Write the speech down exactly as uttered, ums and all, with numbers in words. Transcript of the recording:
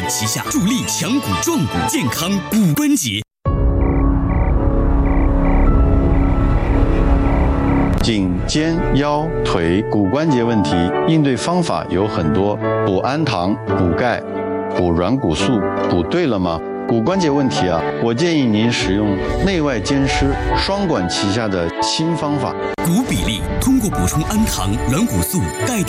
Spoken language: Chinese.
旗下助力强骨壮骨健康骨关节。 颈、肩、腰、腿骨关节问题应对方法有很多，补氨糖、补钙、补软骨素，补对了吗？骨关节问题啊，我建议您使用内外兼施双管齐下的新方法。 骨比例通过补充氨糖、软骨素、钙的